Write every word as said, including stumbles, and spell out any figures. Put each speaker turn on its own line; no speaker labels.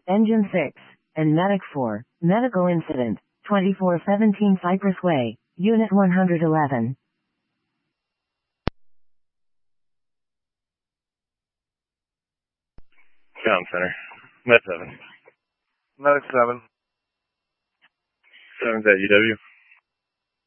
Engine six, and Medic four, Medical Incident, twenty-four seventeen Cypress Way, Unit one hundred eleven.
Comm Center. Med seven.
Medic seven.
seven's at U W.